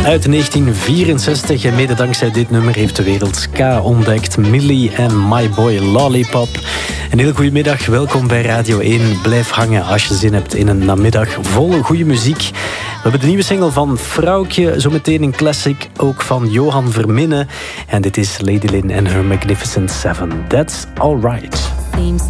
Uit 1964 en mede dankzij dit nummer heeft de wereld ska ontdekt. Millie en My Boy Lollipop. Een heel goede middag, welkom bij Radio 1. Blijf hangen als je zin hebt in een namiddag vol goede muziek. We hebben de nieuwe single van Vrouwtje, zometeen een classic ook van Johan Verminnen. En dit is Lady Lynn en Her Magnificent Seven. That's Alright.